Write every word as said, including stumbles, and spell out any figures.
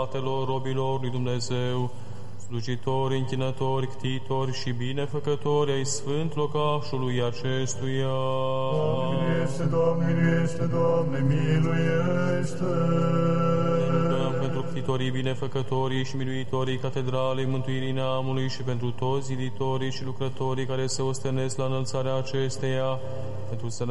fratelor, robilor lui Dumnezeu, slujitori, închinători, ctitori și binefăcători ai sfânt locașului acestuia. Doamne, este, Doamne, este, Doamne, miluiește! Rugăm pentru ctitorii, binefăcătorii și miluitorii Catedralei Mântuirii Neamului și pentru toți ziditorii și lucrătorii care se ostenesc la înălțarea acesteia, pentru